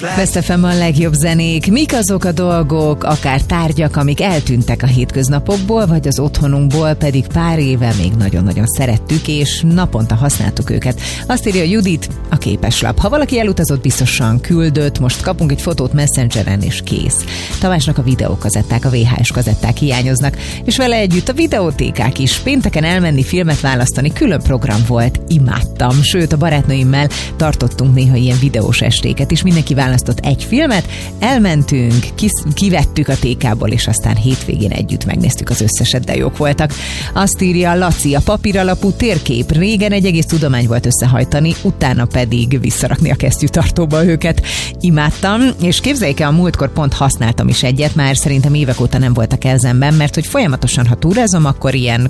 Best FM a legjobb zenék. Mik azok a dolgok, akár tárgyak, amik eltűntek a hétköznapokból, vagy az otthonunkból, pedig pár éve még nagyon-nagyon szerettük, és naponta használtuk őket. Azt írja Judit, a képeslap. Ha valaki elutazott, biztosan küldött, most kapunk egy fotót Messengeren, és kész. Tamásnak a videókazetták, a VHS kazetták hiányoznak, és vele együtt a videótékák is. Pénteken elmenni, filmet választani, külön program volt, imádtam. Sőt, a barátnőimmel tartottunk néha ilyen videós estéket is, mindenki választott egy filmet, elmentünk, kivettük a tékából, és aztán hétvégén együtt megnéztük az összeset, de jók voltak. Azt írja Laci, a papíralapú térkép. Régen egy egész tudomány volt összehajtani, utána pedig visszarakni a kesztyűtartóba őket. Imádtam, és képzeljék el, a múltkor pont használtam is egyet, már szerintem évek óta nem volt a kezemben, mert hogy folyamatosan, ha túrázom, akkor ilyen